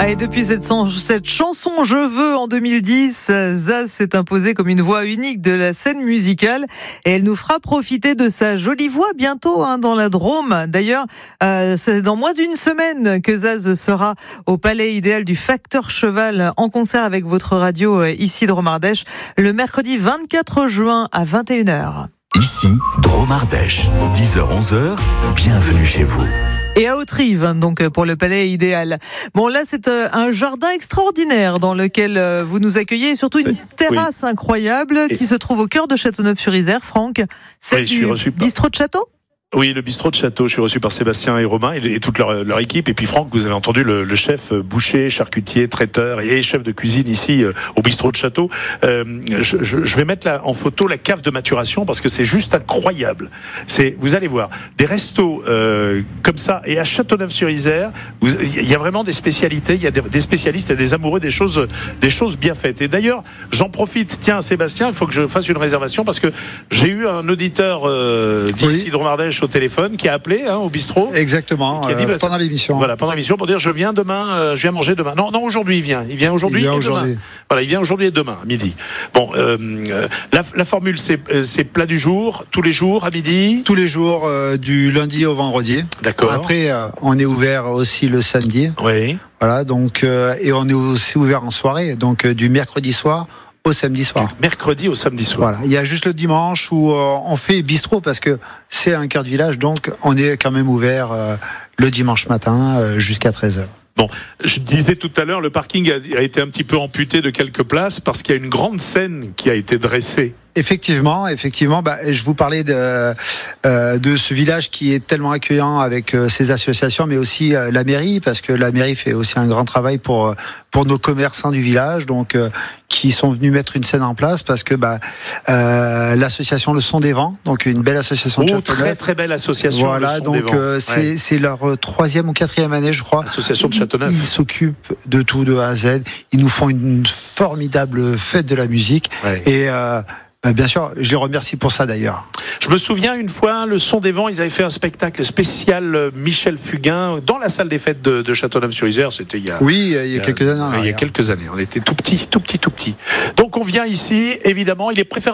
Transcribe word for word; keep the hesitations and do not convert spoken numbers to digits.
Ah, et depuis cette, cette chanson Je veux en deux mille dix, Zaz s'est imposée comme une voix unique de la scène musicale et elle nous fera profiter de sa jolie voix bientôt hein, dans la Drôme. D'ailleurs, euh, c'est dans moins d'une semaine que Zaz sera au Palais Idéal du Facteur Cheval en concert avec votre radio ici Drôme Ardèche le mercredi vingt-quatre juin à vingt et une heures. Ici, Drôme Ardèche, dix heures onze heures, bienvenue chez vous. Et à Autrive, donc pour le Palais Idéal. Bon, là, c'est un jardin extraordinaire dans lequel vous nous accueillez, et surtout une terrasse oui. incroyable et... qui se trouve au cœur de Châteauneuf-sur-Isère. Franck, c'est oui, du bistrot de château ? Oui, le bistrot de château. Je suis reçu par Sébastien et Romain et toute leur, leur équipe. Et puis Franck, vous avez entendu le, le chef boucher, charcutier, traiteur et chef de cuisine ici euh, au bistrot de château. Euh, je, je, je vais mettre là, en photo la cave de maturation parce que c'est juste incroyable. C'est, vous allez voir, des restos euh, comme ça. Et à Châteauneuf-sur-Isère, il y a vraiment des spécialités. Il y a des, des spécialistes et des amoureux des choses, des choses bien faites. Et d'ailleurs, j'en profite. Tiens, Sébastien, il faut que je fasse une réservation parce que j'ai eu un auditeur euh, d'ici oui. Drôme Ardèche au téléphone qui a appelé hein, au bistrot. Exactement. Qui a dit, bah, euh, pendant l'émission. Voilà, pendant l'émission pour dire je viens demain, euh, je viens manger demain. Non, non, aujourd'hui il vient. Il vient aujourd'hui il vient et aujourd'hui. demain. Voilà, il vient aujourd'hui et demain, à midi. Bon, euh, euh, la, la formule c'est, c'est plat du jour, tous les jours à midi. Tous les jours, euh, du lundi au vendredi. D'accord. Après, euh, on est ouvert aussi le samedi. Oui. Voilà, donc euh, et on est aussi ouvert en soirée, donc euh, du mercredi soir au samedi soir. Du mercredi au samedi soir. Voilà. Il y a juste le dimanche où euh, on fait bistrot parce que c'est un cœur de village, donc on est quand même ouvert euh, le dimanche matin euh, jusqu'à treize heures. Bon, je disais tout à l'heure, le parking a, a été un petit peu amputé de quelques places parce qu'il y a une grande scène qui a été dressée. Effectivement, effectivement, bah, je vous parlais de euh, de ce village qui est tellement accueillant avec euh, ses associations, mais aussi euh, la mairie, parce que la mairie fait aussi un grand travail pour pour nos commerçants du village, donc euh, qui sont venus mettre une scène en place, parce que bah euh, l'association Le Son des Vents, donc une belle association. Oh, de très très belle association. Voilà, Le Son donc des Vents. Euh, c'est ouais. c'est leur troisième ou quatrième année, je crois. Association de Châteauneuf. Ils, ils s'occupent de tout de A à Z. Ils nous font une formidable fête de la musique ouais. et euh, bien sûr, je les remercie pour ça d'ailleurs. Je me souviens une fois, le Son des Vents, ils avaient fait un spectacle spécial Michel Fugain dans la salle des fêtes de, de Châteauneuf-sur-Isère. C'était il y a, oui, il y a, il y a quelques années. Il y a quelques années. On était tout petits, tout petits, tout petits. Donc on vient ici, évidemment, il est préférable.